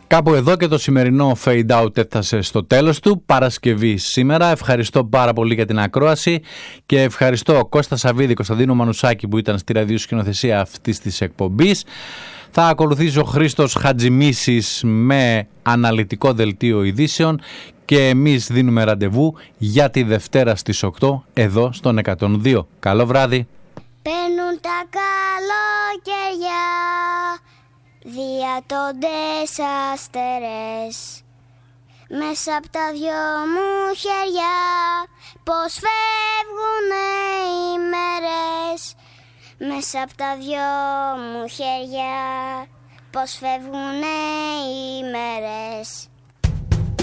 Κάπου εδώ και το σημερινό Fade Out έφτασε στο τέλος του. Παρασκευή σήμερα. Ευχαριστώ πάρα πολύ για την ακρόαση και ευχαριστώ Κώστα Σαββίδη, Κωνσταντίνο Μανουσάκη που ήταν στη ραδιοσκηνοθεσία αυτής της εκπομπής. Θα ακολουθήσει ο Χρήστος Χατζημίσης με αναλυτικό δελτίο ειδήσεων και εμείς δίνουμε ραντεβού για τη Δευτέρα στις 8 εδώ στον 102. Καλό βράδυ. Παίρνουν τα καλοκαιριά διατώντες αστερές μέσα απ' τα δυο μου χέρια, πως φεύγουνε οι μέρες. Μέσα απ' τα δυο μου χέρια, πως φεύγουνε οι μέρες.